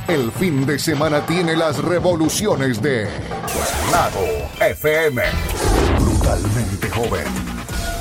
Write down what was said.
El fin de semana tiene las revoluciones de Lago FM. Brutalmente joven.